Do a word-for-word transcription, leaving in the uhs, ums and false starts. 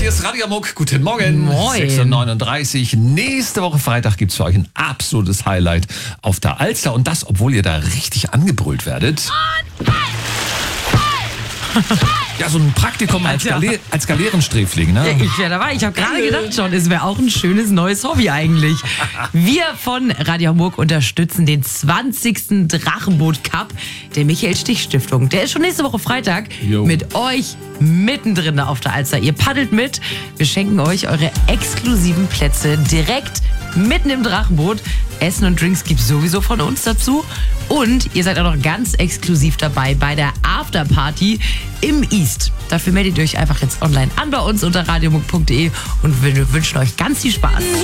Hier ist Radio Muck. Guten Morgen. Moin. sechs Uhr neununddreißig. Nächste Woche Freitag gibt es für euch ein absolutes Highlight auf der Alster. Und das, obwohl ihr da richtig angebrüllt werdet. Ja, so ein Praktikum als, Gale als Galeerensträfling, ne? Ja, ich wäre dabei. Ich habe gerade gedacht schon, es wäre auch ein schönes neues Hobby eigentlich. Wir von Radio Hamburg unterstützen den zwanzigsten Drachenboot Cup der Michael Stich Stiftung. Der ist schon nächste Woche Freitag Jo. mit euch mittendrin auf der Alster. Ihr paddelt mit. Wir schenken euch eure exklusiven Plätze direkt mitten im Drachenboot. Essen und Drinks gibt's sowieso von uns dazu. Und ihr seid auch noch ganz exklusiv dabei bei der Afterparty im East. Dafür meldet ihr euch einfach jetzt online an bei uns unter radiomuck punkt de und wir wünschen euch ganz viel Spaß.